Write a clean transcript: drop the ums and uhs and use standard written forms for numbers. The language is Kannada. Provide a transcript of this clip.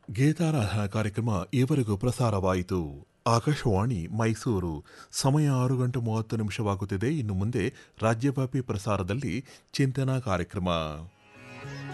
ಗೀತಾರಾಧನಾ ಕಾರ್ಯಕ್ರಮ ಈವರೆಗೂ ಪ್ರಸಾರವಾಯಿತು. ಆಕಾಶವಾಣಿ ಮೈಸೂರು. ಸಮಯ 6:30 ಇನ್ನು ಮುಂದೆ ರಾಜ್ಯವ್ಯಾಪಿ ಪ್ರಸಾರದಲ್ಲಿ ಚಿಂತನಾ ಕಾರ್ಯಕ್ರಮ.